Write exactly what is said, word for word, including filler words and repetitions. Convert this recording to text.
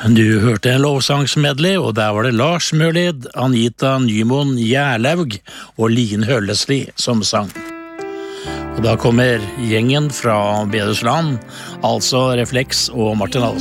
Du hørte en lovsangsmedley, og der var det Lars Mørlid, Anita Nymoen Gjerlaug og Lien Høllesli som sang. Og da kommer gjengen fra Bedresland, altså Reflex og Martin Alsgaard.